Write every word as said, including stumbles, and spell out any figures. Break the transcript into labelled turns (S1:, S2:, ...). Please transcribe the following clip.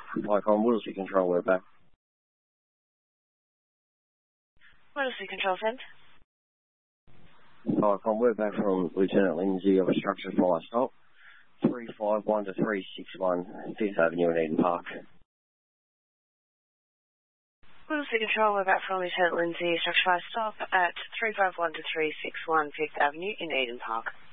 S1: Icon, Whittlesey Control, we're back.
S2: Whittlesey Control Centre.
S1: Icon, we're back from Lieutenant Lindsay of a structure fire stop. three five one to three six one, Fifth Avenue in Eden Park.
S2: Whittlesey Control, we're back from Lieutenant Lindsay, structure fire stop at three five one to three six one, Fifth Avenue in Eden Park.